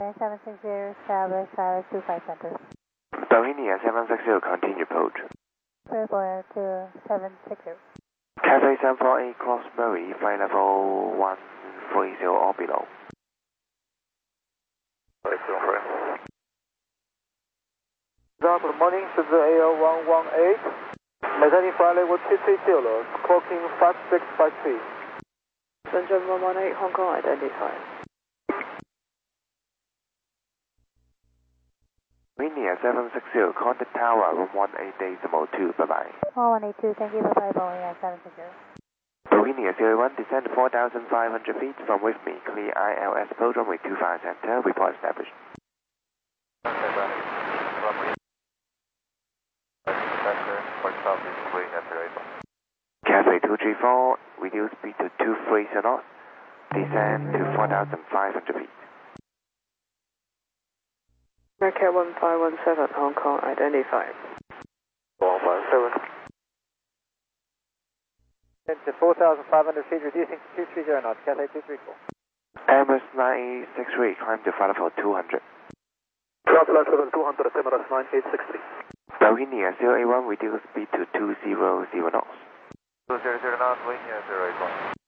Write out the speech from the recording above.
760, establish pilot 25 center. Bohemia 760, continue approach. Clear for 2760. Cathay 748, cross Murray, flight level 130 or below. Good morning, 是 AL118. Maintaining flight level 230, clocking 5653. Shenzhen 118, Hong Kong identified. Bohemia 760, contact tower 118.2, bye-bye. 1182, thank you, bye-bye, Boeing 760. Bohemia 01, descend 4,500 feet from with me, clear ILS photon with 25 center, report established. Cathay 234, reduce speed to 230 knots, descend to 4,500 feet. Market 1517, Hong Kong identified. 117. Into 4,500 feet, reducing to 230 knots, Cathay 234. Airbus 963, climb to flight level 200. Flight level 200, Emirates 9863. Bohemia 081, reduce speed to 200 knots. 200 knots, Bohemia 081.